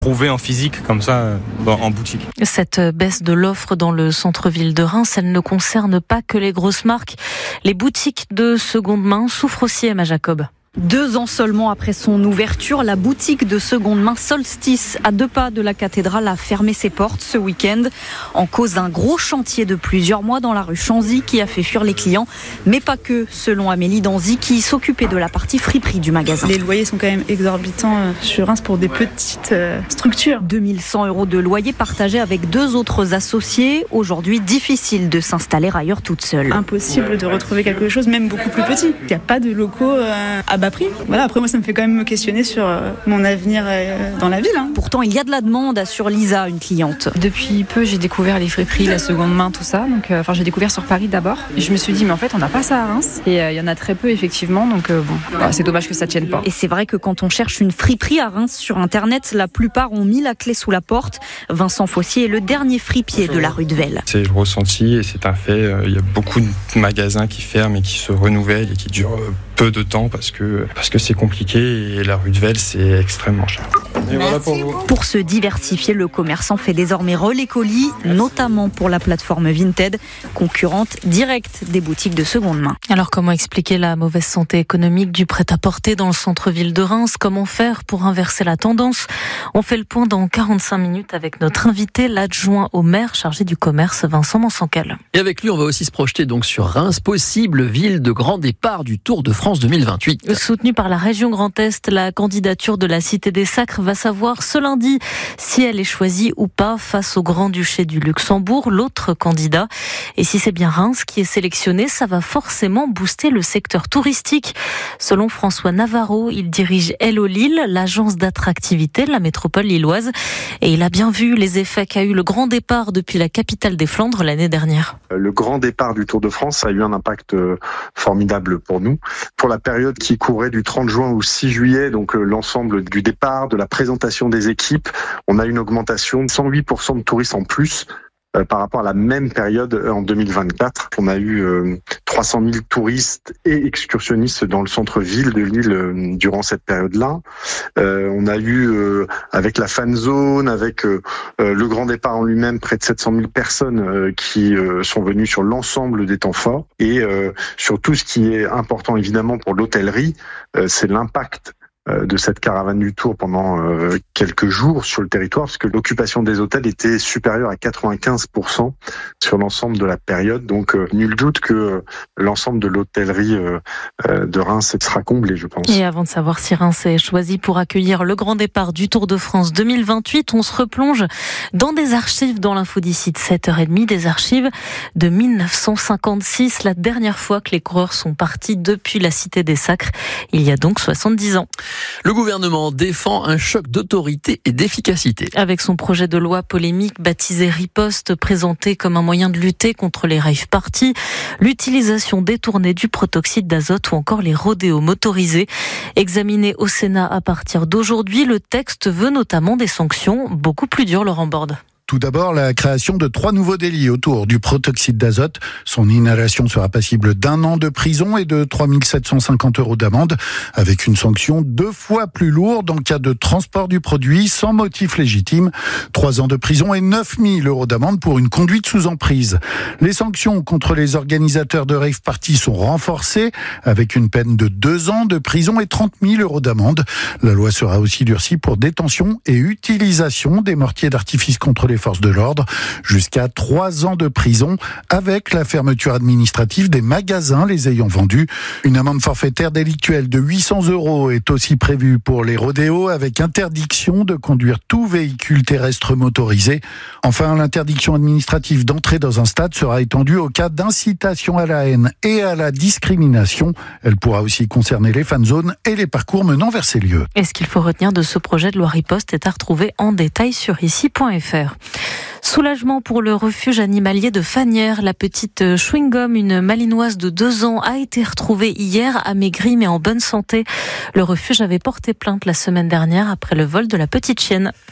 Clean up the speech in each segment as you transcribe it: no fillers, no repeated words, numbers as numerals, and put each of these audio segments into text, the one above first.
Prouver en physique comme ça en boutique. Cette baisse de l'offre dans le centre-ville de Reims, elle ne concerne pas que les grosses marques. Les boutiques de seconde main souffrent aussi, Emma Jacob. 2 ans seulement après son ouverture, la boutique de seconde main Solstice, à 2 pas de la cathédrale, a fermé ses portes ce week-end en cause d'un gros chantier de plusieurs mois dans la rue Chanzy qui a fait fuir les clients, mais pas que, selon Amélie Danzy qui s'occupait de la partie friperie du magasin. Les loyers sont quand même exorbitants sur Reims pour des petites structures. 2100 € de loyer partagé avec 2 autres associés. Aujourd'hui, difficile de s'installer ailleurs toute seule. Impossible de retrouver quelque chose, même beaucoup plus petit. Il n'y a pas de locaux à bas prix. Voilà, après moi ça me fait quand même me questionner sur mon avenir dans la ville. Pourtant il y a de la demande, assure Lisa, une cliente. Depuis peu j'ai découvert les friperies, la seconde main, tout ça. Donc, j'ai découvert sur Paris d'abord. Et je me suis dit mais en fait on n'a pas ça à Reims. Et il y en a très peu effectivement. Donc c'est dommage que ça tienne pas. Et c'est vrai que quand on cherche une friperie à Reims sur internet, la plupart ont mis la clé sous la porte. Vincent Fossier est le dernier fripier de la rue de Vesle. C'est le ressenti et c'est un fait. Il y a beaucoup de magasins qui ferment et qui se renouvellent et qui durent peu de temps parce que c'est compliqué et la rue de Vesle c'est extrêmement cher. Et voilà pour vous. Pour se diversifier, le commerçant fait désormais relais colis, notamment pour la plateforme Vinted, concurrente directe des boutiques de seconde main. Alors comment expliquer la mauvaise santé économique du prêt-à-porter dans le centre-ville de Reims ? Comment faire pour inverser la tendance ? On fait le point dans 45 minutes avec notre invité, l'adjoint au maire chargé du commerce, Vincent Mansancal. Et avec lui, on va aussi se projeter donc sur Reims, possible ville de grand départ du Tour de France 2028. Soutenue par la région Grand Est, la candidature de la Cité des Sacres va savoir ce lundi si elle est choisie ou pas face au Grand-Duché du Luxembourg, l'autre candidat. Et si c'est bien Reims qui est sélectionné, ça va forcément booster le secteur touristique. Selon François Navarro, il dirige Hello Lille, l'agence d'attractivité de la métropole lilloise. Et il a bien vu les effets qu'a eu le grand départ depuis la capitale des Flandres l'année dernière. Le grand départ du Tour de France a eu un impact formidable pour nous. Pour la période qui courait du 30 juin au 6 juillet, donc l'ensemble du départ, de la présentation des équipes, on a une augmentation de 108% de touristes en plus par rapport à la même période en 2024. On a eu 300 000 touristes et excursionnistes dans le centre-ville de Lille durant cette période-là. On a eu, avec la fan zone, avec le grand départ en lui-même, près de 700 000 personnes qui sont venues sur l'ensemble des temps forts. Et sur tout ce qui est important évidemment pour l'hôtellerie, c'est l'impact de cette caravane du Tour pendant quelques jours sur le territoire, parce que l'occupation des hôtels était supérieure à 95% sur l'ensemble de la période. Donc, nul doute que l'ensemble de l'hôtellerie de Reims sera comblé, je pense. Et avant de savoir si Reims est choisi pour accueillir le grand départ du Tour de France 2028, on se replonge dans des archives dans l'info d'ici de 7h30, des archives de 1956, la dernière fois que les coureurs sont partis depuis la Cité des Sacres, il y a donc 70 ans. Le gouvernement défend un choc d'autorité et d'efficacité. Avec son projet de loi polémique baptisé Riposte, présenté comme un moyen de lutter contre les rave parties, l'utilisation détournée du protoxyde d'azote ou encore les rodéos motorisés. Examiné au Sénat à partir d'aujourd'hui, le texte veut notamment des sanctions beaucoup plus dures, Laurent Borde. Tout d'abord, la création de 3 nouveaux délits autour du protoxyde d'azote. Son inhalation sera passible d'1 an de prison et de 3 750 € d'amende, avec une sanction 2 fois plus lourde en cas de transport du produit sans motif légitime. 3 ans de prison et 9 000 € d'amende pour une conduite sous emprise. Les sanctions contre les organisateurs de rave party sont renforcées, avec une peine de 2 ans de prison et 30 000 € d'amende. La loi sera aussi durcie pour détention et utilisation des mortiers d'artifice contre les forces de l'ordre, jusqu'à 3 ans de prison avec la fermeture administrative des magasins les ayant vendus. Une amende forfaitaire délictuelle de 800 € est aussi prévue pour les rodéos, avec interdiction de conduire tout véhicule terrestre motorisé. Enfin, l'interdiction administrative d'entrer dans un stade sera étendue au cas d'incitation à la haine et à la discrimination. Elle pourra aussi concerner les fan zones et les parcours menant vers ces lieux. Et ce qu'il faut retenir de ce projet de loi Riposte est à retrouver en détail sur ici.fr. Soulagement pour le refuge animalier de Fagnières. La petite chewing-gum, une malinoise de 2 ans, a été retrouvée hier, amaigrie mais en bonne santé. Le refuge avait porté plainte la semaine dernière après le vol de la petite chienne.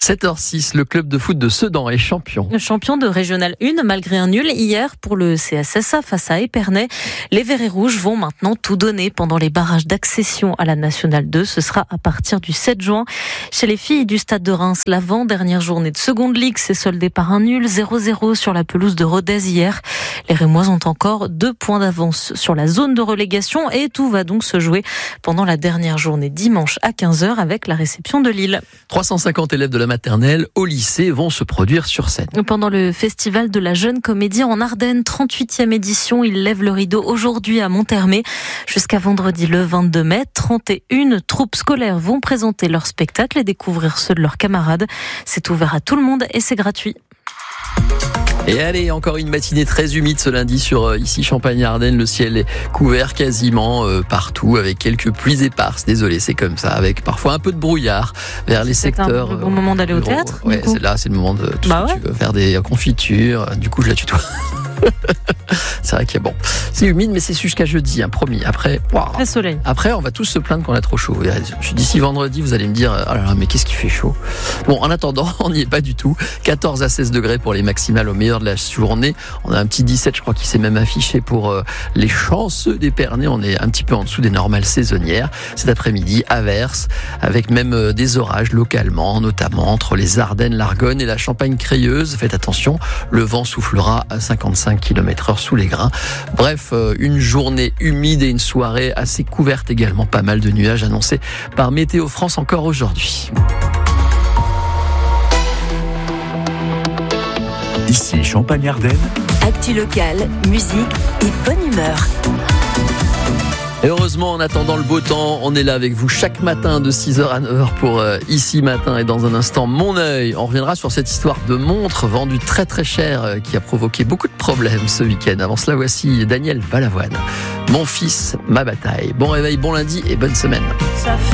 7h06, le club de foot de Sedan est champion. Champion de Régional 1 malgré un nul hier pour le CSSA face à Épernay. Les Verts et Rouges vont maintenant tout donner pendant les barrages d'accession à la Nationale 2. Ce sera à partir du 7 juin. Chez les filles du Stade de Reims, l'avant-dernière journée de seconde ligue s'est soldée par un nul 0-0 sur la pelouse de Rodez hier. Les Rémois ont encore 2 points d'avance sur la zone de relégation et tout va donc se jouer pendant la dernière journée dimanche à 15h avec la réception de Lille. 350 élèves de la maternelle au lycée vont se produire sur scène. Pendant le festival de la jeune comédie en Ardennes, 38e édition, il lève le rideau aujourd'hui à Monthermé. Jusqu'à vendredi le 22 mai, 31 troupes scolaires vont présenter leur spectacle et découvrir ceux de leurs camarades. C'est ouvert à tout le monde et c'est gratuit. Et allez, encore une matinée très humide ce lundi sur ici Champagne-Ardenne. Le ciel est couvert quasiment partout avec quelques pluies éparses. Désolé, c'est comme ça, avec parfois un peu de brouillard vers les secteurs. C'est un bon moment d'aller au théâtre. Ouais, c'est le moment de tout ce que tu veux faire des confitures. Du coup, je la tutoie. C'est vrai qu'il y a c'est humide, mais c'est jusqu'à jeudi, promis. Après, très soleil. Après, on va tous se plaindre qu'on a trop chaud. D'ici vendredi, vous allez me dire, oh là là, mais qu'est-ce qui fait chaud. Bon, en attendant, on n'y est pas du tout. 14 à 16 degrés pour les maximales au meilleur de la journée. On a un petit 17, je crois, qui s'est même affiché pour les chanceux d'Épernay. On est un petit peu en dessous des normales saisonnières. Cet après-midi, averse, avec même des orages localement, notamment entre les Ardennes, l'Argonne et la Champagne-Crayeuse. Faites attention, le vent soufflera à 55 km/h sous les grains. Bref, une journée humide et une soirée assez couverte également. Pas mal de nuages annoncés par Météo France encore aujourd'hui. Ici Champagne-Ardenne. Actu locale, musique et bonne humeur. Et heureusement, en attendant le beau temps, on est là avec vous chaque matin de 6h à 9h pour Ici Matin. Et dans un instant, Mon œil. On reviendra sur cette histoire de montre vendue très très cher qui a provoqué beaucoup de problèmes ce week-end. Avant cela, voici Daniel Balavoine. Mon fils, ma bataille. Bon réveil, bon lundi et bonne semaine.